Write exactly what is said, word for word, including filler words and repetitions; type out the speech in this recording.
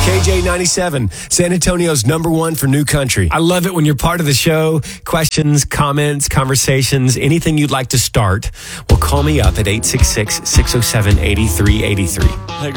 K J ninety-seven, San Antonio's number one for new country. I love it when you're part of the show. Questions, comments, conversations, anything you'd like to start. Well, call me up at eight six six, six oh seven, eight three eight three.